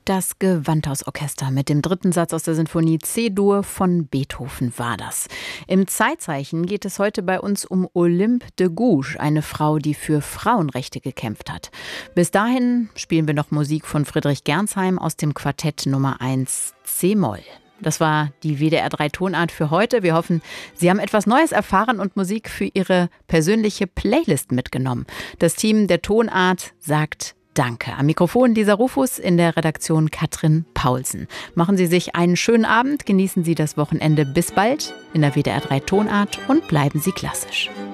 Das Gewandhausorchester mit dem 3. Satz aus der Sinfonie C-Dur von Beethoven war das. Im Zeitzeichen geht es heute bei uns um Olympe de Gouges, eine Frau, die für Frauenrechte gekämpft hat. Bis dahin spielen wir noch Musik von Friedrich Gernsheim aus dem Quartett Nummer 1 C-Moll. Das war die WDR 3 Tonart für heute. Wir hoffen, Sie haben etwas Neues erfahren und Musik für Ihre persönliche Playlist mitgenommen. Das Team der Tonart sagt Danke. Am Mikrofon Lisa Rufus, in der Redaktion Katrin Paulsen. Machen Sie sich einen schönen Abend, genießen Sie das Wochenende. Bis bald in der WDR 3 Tonart und bleiben Sie klassisch.